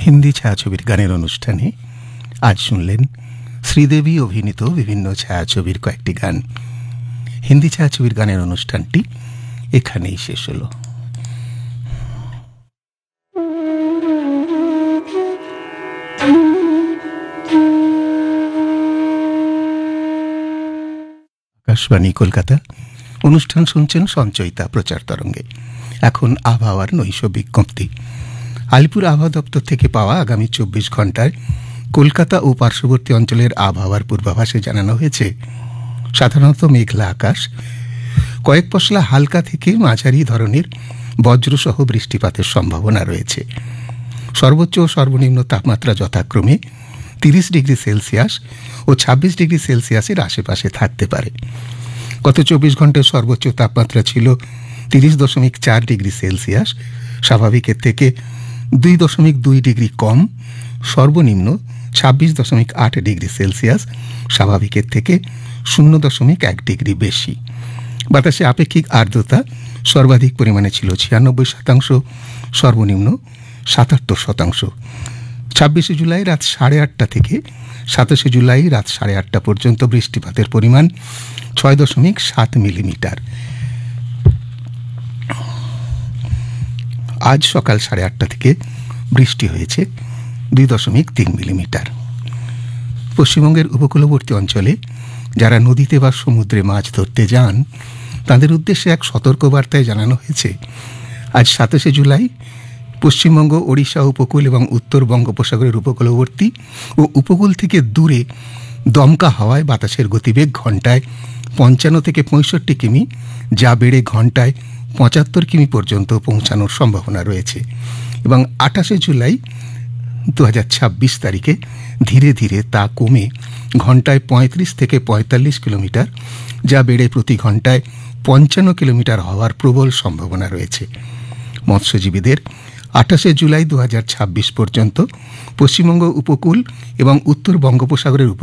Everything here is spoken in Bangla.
হিন্দি ছায়াছবির গানের অনুষ্ঠানে আজ শুনলেন শ্রীদেবী অভিনীত বিভিন্ন ছায়াছবির কয়েকটি গান। হিন্দি ছায়াছবির গানের অনুষ্ঠানটি এখানেই শেষ হলো। আকাশবাণী কলকাতা, অনুষ্ঠান শুনছেন সঞ্চয়িতা প্রচার তরঙ্গে। এখন আবহাওয়ার নৈশ বিজ্ঞপ্তি। আলিপুর আবহাওয়া দপ্তর থেকে পাওয়া আগামী 24 ঘন্টায় কলকাতা ও পার্শ্ববর্তী অঞ্চলের আবহাওয়ার পূর্বাভাসে জানানো হয়েছে সাধারণত মেঘলা আকাশ, কয়েক পশলা হালকা থেকে মাঝারি ধরনের বজ্রসহ বৃষ্টিপাতের সম্ভাবনা রয়েছে। সর্বোচ্চ ও সর্বনিম্ন তাপমাত্রা যথাক্রমে 30 ডিগ্রি সেলসিয়াস ও 26 ডিগ্রি সেলসিয়াসের আশেপাশে থাকতে পারে। গত 24 ঘন্টায় সর্বোচ্চ তাপমাত্রা ছিল 30.4 ডিগ্রি সেলসিয়াস, স্বাভাবিকের থেকে 2.2 ডিগ্রি কম। সর্বনিম্ন 26.8 ডিগ্রি সেলসিয়াস, স্বাভাবিকের থেকে 0.1 ডিগ্রি বেশি। বাতাসে আপেক্ষিক আর্দ্রতা সর্বাধিক পরিমাণে ছিল 96%, সর্বনিম্ন 77%। 26 জুলাই রাত 8:30 থেকে 27 জুলাই রাত 8:30 পর্যন্ত বৃষ্টিপাতের পরিমাণ 6.7 মিলিমিটার। আজ সকাল 8:30 থেকে বৃষ্টি হয়েছে 2.3 মিলিমিটার। পশ্চিমবঙ্গের উপকূলবর্তী অঞ্চলে যারা নদীতে বা সমুদ্রে মাছ ধরতে যান তাদের উদ্দেশ্যে এক সতর্কবার্তায় জানানো হয়েছে আজ 27 জুলাই পশ্চিমবঙ্গ, ওড়িশা উপকূল এবং উত্তর বঙ্গোপসাগরের উপকূলবর্তী ও উপকূল থেকে দূরে দমকা হাওয়ায় বাতাসের গতিবেগ ঘন্টায় 55 থেকে 65 কিমি, যা বেড়ে ঘন্টায় 75 কিমি পর্যন্ত পৌঁছানোর সম্ভাবনা রয়েছে। এবং 28 জুলাই 2026 তারিখে ধীরে ধীরে তা কমে ঘন্টায় 35 থেকে 45 কিলোমিটার, যা বেড়ে প্রতি ঘন্টায় 55 কিলোমিটার হওয়ার প্রবল সম্ভাবনা রয়েছে। মৎস্যজীবীদের 28 জুলাই 2026 পর্যন্ত পশ্চিমবঙ্গ উপকূল এবং উত্তর বঙ্গোপসাগরের